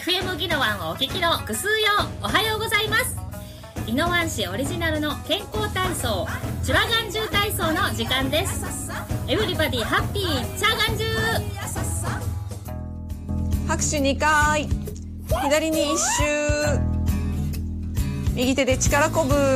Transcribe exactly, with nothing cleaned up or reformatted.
エフエム ギノワンをお聞きのぐすうよう、おはようございます。宜野湾市オリジナルの健康体操、チュラガンジュ体操の時間です。エブリバディハッピーチャーガンジュー。 拍手にかい、左にいっ周、右手で力こぶ。